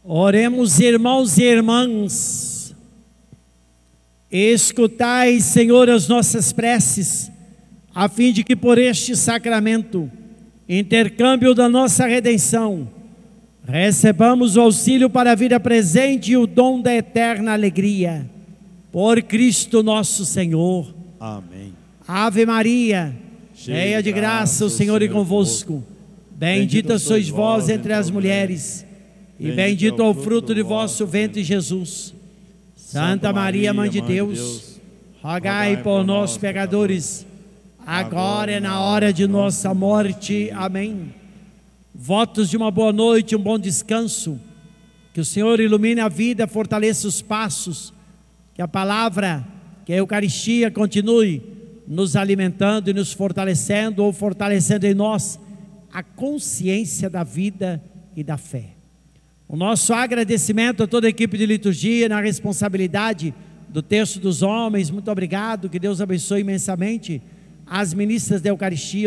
Oremos, irmãos e irmãs. Escutai, Senhor, as nossas preces, a fim de que por este sacramento, intercâmbio da nossa redenção, recebamos o auxílio para a vida presente e o dom da eterna alegria. Por Cristo nosso Senhor. Amém. Ave Maria, cheia de graça, o Senhor é convosco. Bendita sois vós entre as mulheres, e bendito é o fruto de vosso ventre, Jesus. Santa Maria, Mãe de Deus, rogai por nós, pecadores, agora e na hora de nossa morte. Amém. Votos de uma boa noite, um bom descanso. Que o Senhor ilumine a vida, fortaleça os passos. Que a palavra, que a Eucaristia continue nos alimentando e nos fortalecendo, ou fortalecendo em nós a consciência da vida e da fé. O nosso agradecimento a toda a equipe de liturgia, na responsabilidade do texto dos homens. Muito obrigado, que Deus abençoe imensamente as ministras da Eucaristia.